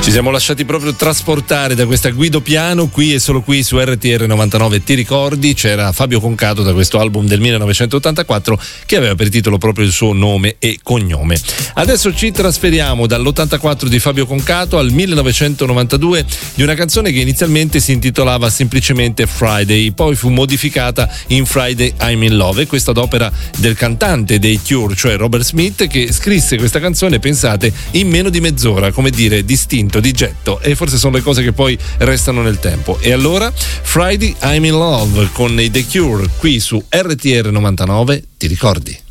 Ci siamo lasciati proprio trasportare da questa Guido Piano, qui e solo qui su RTR 99. Ti ricordi? C'era Fabio Concato da questo album del 1984 che aveva per titolo proprio il suo nome e cognome. Adesso ci trasferiamo dall'84 di Fabio Concato al 1992 di una canzone che inizialmente si intitolava semplicemente Friday, poi fu modificata in Friday I'm in Love, e questa ad opera del cantante dei Cure, cioè Robert Smith, che scrisse questa canzone, pensate, in meno di mezz'ora, come dire, distinto, di getto, e forse sono le cose che poi restano nel tempo. E allora Friday I'm in Love con i The Cure qui su RTR 99. Ti ricordi?